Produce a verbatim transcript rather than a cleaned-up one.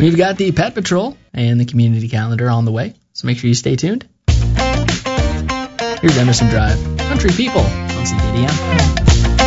We've got the Pet Patrol and the community calendar on the way, so make sure you stay tuned. Here's Emerson Drive, Country People on C K D M.